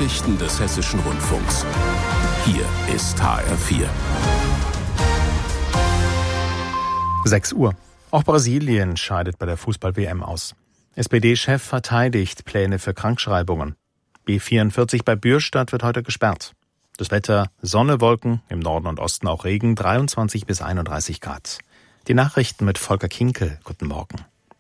Nachrichten des Hessischen Rundfunks. Hier ist HR4. 6 Uhr. Auch Brasilien scheidet bei der Fußball-WM aus. SPD-Chef verteidigt Pläne für Krankschreibungen. B44 bei Bürstadt wird heute gesperrt. Das Wetter: Sonne, Wolken, im Norden und Osten auch Regen, 23 bis 31 Grad. Die Nachrichten mit Volker Kinkel. Guten Morgen.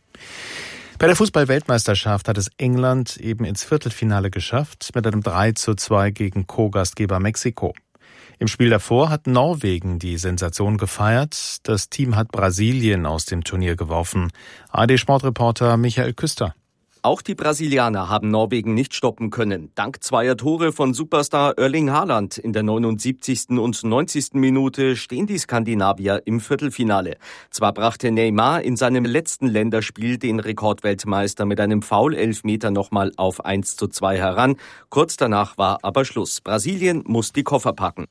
Bei der Fußball-Weltmeisterschaft hat es England eben ins Viertelfinale geschafft, mit einem 3:2 gegen Co-Gastgeber Mexiko. Im Spiel davor hat Norwegen die Sensation gefeiert. Das Team hat Brasilien aus dem Turnier geworfen. ARD-Sportreporter Michael Küster. Auch die Brasilianer haben Norwegen nicht stoppen können. Dank zweier Tore von Superstar Erling Haaland in der 79. und 90. Minute stehen die Skandinavier im Viertelfinale. Zwar brachte Neymar in seinem letzten Länderspiel den Rekordweltmeister mit einem Foul-Elfmeter nochmal auf 1:2 heran. Kurz danach war aber Schluss. Brasilien muss die Koffer packen.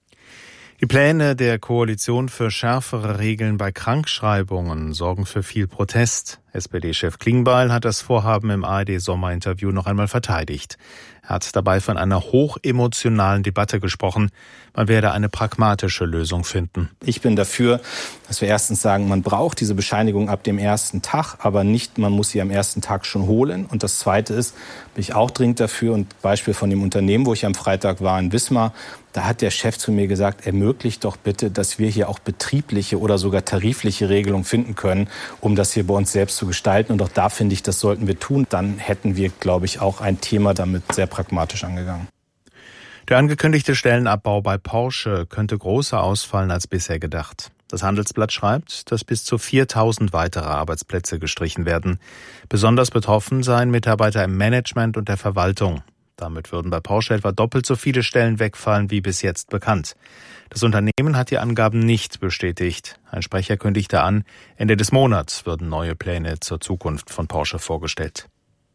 Die Pläne der Koalition für schärfere Regeln bei Krankschreibungen sorgen für viel Protest. SPD-Chef Klingbeil hat das Vorhaben im ARD-Sommerinterview noch einmal verteidigt. Er hat dabei von einer hochemotionalen Debatte gesprochen. Man werde eine pragmatische Lösung finden. Ich bin dafür, dass wir erstens sagen, man braucht diese Bescheinigung ab dem ersten Tag, aber nicht, man muss sie am ersten Tag schon holen. Und das Zweite ist, bin ich auch dringend dafür, und Beispiel von dem Unternehmen, wo ich am Freitag war in Wismar, da hat der Chef zu mir gesagt, ermöglicht doch bitte, dass wir hier auch betriebliche oder sogar tarifliche Regelungen finden können, um das hier bei uns selbst zu gestalten. Und auch da finde ich, das sollten wir tun. Dann hätten wir, glaube ich, auch ein Thema damit sehr pragmatisch angegangen. Der angekündigte Stellenabbau bei Porsche könnte größer ausfallen als bisher gedacht. Das Handelsblatt schreibt, dass bis zu 4.000 weitere Arbeitsplätze gestrichen werden. Besonders betroffen seien Mitarbeiter im Management und der Verwaltung. Damit würden bei Porsche etwa doppelt so viele Stellen wegfallen wie bis jetzt bekannt. Das Unternehmen hat die Angaben nicht bestätigt. Ein Sprecher kündigte an, Ende des Monats würden neue Pläne zur Zukunft von Porsche vorgestellt.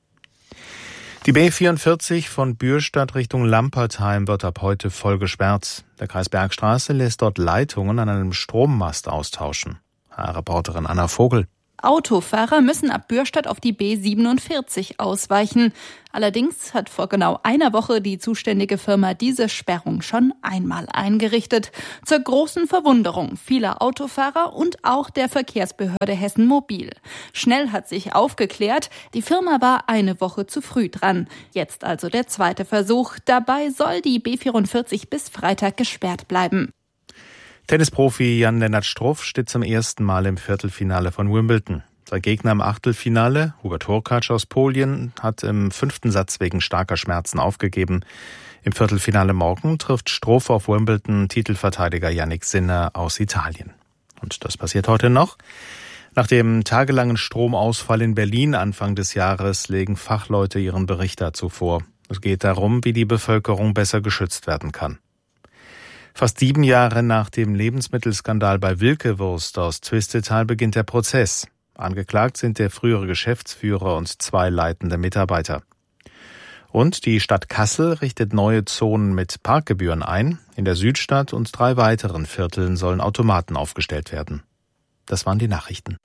Die B44 von Bürstadt Richtung Lampertheim wird ab heute voll gesperrt. Der Kreis Bergstraße lässt dort Leitungen an einem Strommast austauschen. HR-Reporterin Anna Vogel. Autofahrer müssen ab Bürstadt auf die B47 ausweichen. Allerdings hat vor genau einer Woche die zuständige Firma diese Sperrung schon einmal eingerichtet. Zur großen Verwunderung vieler Autofahrer und auch der Verkehrsbehörde Hessen Mobil. Schnell hat sich aufgeklärt, die Firma war eine Woche zu früh dran. Jetzt also der zweite Versuch. Dabei soll die B44 bis Freitag gesperrt bleiben. Tennisprofi Jan-Lennart Struff steht zum ersten Mal im Viertelfinale von Wimbledon. Sein Gegner im Achtelfinale, Hubert Hurkacz aus Polen, hat im 5. Satz wegen starker Schmerzen aufgegeben. Im Viertelfinale morgen trifft Struff auf Wimbledon-Titelverteidiger Jannik Sinner aus Italien. Und das passiert heute noch. Nach dem tagelangen Stromausfall in Berlin Anfang des Jahres legen Fachleute ihren Bericht dazu vor. Es geht darum, wie die Bevölkerung besser geschützt werden kann. Fast 7 Jahre nach dem Lebensmittelskandal bei Wilke-Wurst aus Twistetal beginnt der Prozess. Angeklagt sind der frühere Geschäftsführer und 2 leitende Mitarbeiter. Und die Stadt Kassel richtet neue Zonen mit Parkgebühren ein. In der Südstadt und 3 weiteren Vierteln sollen Automaten aufgestellt werden. Das waren die Nachrichten.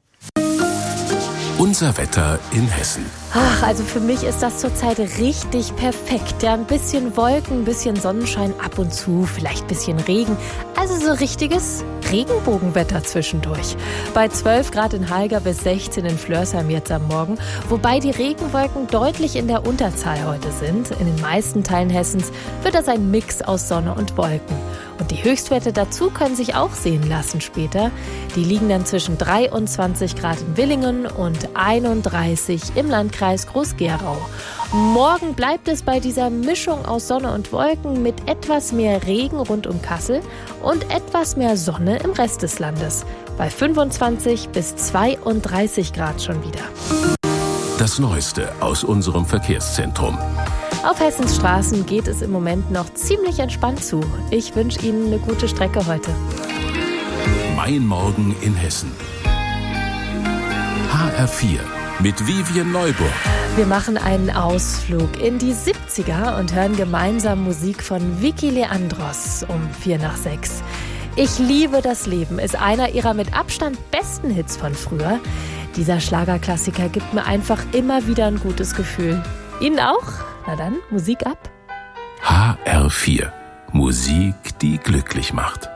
Unser Wetter in Hessen. Ach, also für mich ist das zurzeit richtig perfekt. Ja, ein bisschen Wolken, ein bisschen Sonnenschein ab und zu, vielleicht ein bisschen Regen. Also so richtiges Regenbogenwetter zwischendurch. Bei 12 Grad in Halga bis 16 in Flörsheim jetzt am Morgen. Wobei die Regenwolken deutlich in der Unterzahl heute sind. In den meisten Teilen Hessens wird das ein Mix aus Sonne und Wolken. Und die Höchstwerte dazu können sich auch sehen lassen später. Die liegen dann zwischen 23 Grad in Willingen und 31 im Landkreis Groß-Gerau. Morgen bleibt es bei dieser Mischung aus Sonne und Wolken mit etwas mehr Regen rund um Kassel und etwas mehr Sonne im Rest des Landes. Bei 25 bis 32 Grad schon wieder. Das Neueste aus unserem Verkehrszentrum. Auf Hessens Straßen geht es im Moment noch ziemlich entspannt zu. Ich wünsche Ihnen eine gute Strecke heute. Mein Morgen in Hessen. HR4 mit Vivian Neuburg. Wir machen einen Ausflug in die 70er und hören gemeinsam Musik von Vicky Leandros um 5:45. Ich liebe das Leben ist einer ihrer mit Abstand besten Hits von früher. Dieser Schlagerklassiker gibt mir einfach immer wieder ein gutes Gefühl. Ihnen auch? Na dann, Musik ab. HR4. Musik, die glücklich macht.